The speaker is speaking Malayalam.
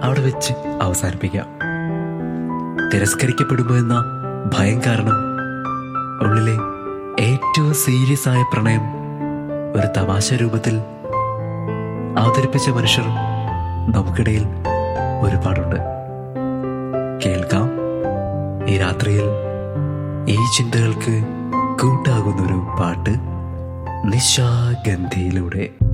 അവിടെ വെച്ച് അവസാനിപ്പിക്കാം. തിരസ്കരിക്കപ്പെടുമോ എന്ന ഭയം കാരണം ഉള്ളിലെ ഏറ്റവും സീരിയസ് ആയ പ്രണയം ഒരു തമാശ രൂപത്തിൽ അവതരിപ്പിച്ച മനുഷ്യർ നമുക്കിടയിൽ ഒരുപാടുണ്ട്. കേൾക്കാം ഈ രാത്രിയിൽ ഈ ചിന്തകൾക്ക് കൂട്ടാകുന്നൊരു പാട്ട് നിശാഗന്ധിയിലൂടെ.